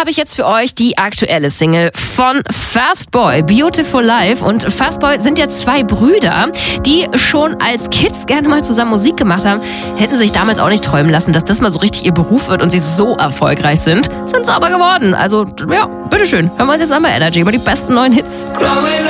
habe ich jetzt für euch die aktuelle Single von Fastboy, Beautiful Life. Und Fastboy sind ja zwei Brüder, die schon als Kids gerne mal zusammen Musik gemacht haben. Hätten sich damals auch nicht träumen lassen, dass das mal so richtig ihr Beruf wird und sie so erfolgreich sind. Sind sie aber geworden. Also, ja, bitteschön. Hören wir uns jetzt an bei Energy über die besten neuen Hits.